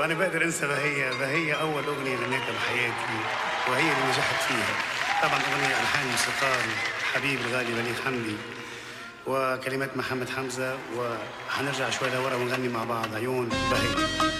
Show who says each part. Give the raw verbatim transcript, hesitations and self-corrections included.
Speaker 1: وانا بقدر انسى بهية؟ بهية اول اغنيه غنيتها بحياتي وهي اللي نجحت فيها. طبعا اغنيه الحان موسيقار حبيب الغالي بليغ حمدي وكلمات محمد حمزه، وحنرجع شوي لورا ونغني مع بعض عيون بهية.